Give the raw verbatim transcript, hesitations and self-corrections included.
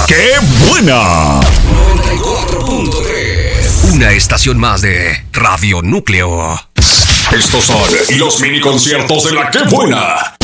¡Qué buena! noventa y cuatro punto tres. Una estación más de Radio Núcleo. Estos son los mini conciertos de la ¡Qué buena!